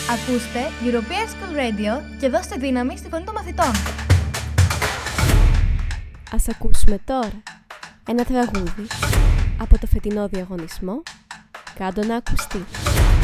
Ακούστε European School Radio και δώστε δύναμη στη φωνή των μαθητών. Ας ακούσουμε τώρα ένα τραγούδι από το φετινό διαγωνισμό «Κάντο να ακουστεί».